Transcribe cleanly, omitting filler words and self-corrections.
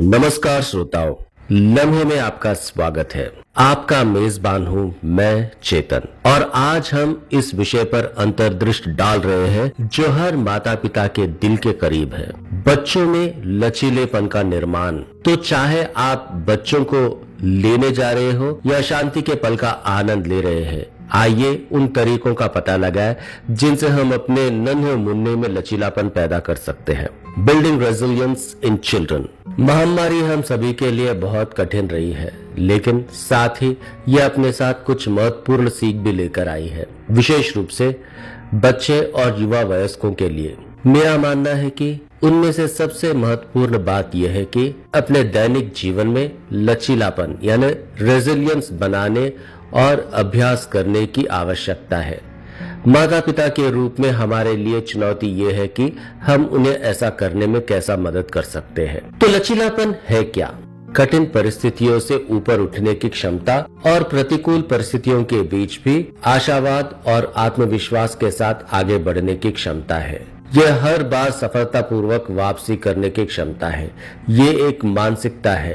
नमस्कार श्रोताओं, लम्हे में आपका स्वागत है। आपका मेजबान हूँ मैं चेतन, और आज हम इस विषय पर अंतर्दृष्टि डाल रहे हैं जो हर माता पिता के दिल के करीब है, बच्चों में लचीलेपन का निर्माण। तो चाहे आप बच्चों को लेने जा रहे हो या शांति के पल का आनंद ले रहे हैं, आइए उन तरीकों का पता लगाएं जिनसे हम अपने नन्हे मुन्ने में लचीलापन पैदा कर सकते हैं। Building resilience in children. महामारी हम सभी के लिए बहुत कठिन रही है, लेकिन साथ ही यह अपने साथ कुछ महत्वपूर्ण सीख भी लेकर आई है, विशेष रूप से बच्चे और युवा वयस्कों के लिए। मेरा मानना है कि उनमें से सबसे महत्वपूर्ण बात यह है कि अपने दैनिक जीवन में लचीलापन यानी रेजिलियंस बनाने और अभ्यास करने की आवश्यकता है। माता पिता के रूप में हमारे लिए चुनौती ये है कि हम उन्हें ऐसा करने में कैसा मदद कर सकते हैं। तो लचीलापन है क्या? कठिन परिस्थितियों से ऊपर उठने की क्षमता और प्रतिकूल परिस्थितियों के बीच भी आशावाद और आत्मविश्वास के साथ आगे बढ़ने की क्षमता है। यह हर बार सफलतापूर्वक वापसी करने की क्षमता है। ये एक मानसिकता है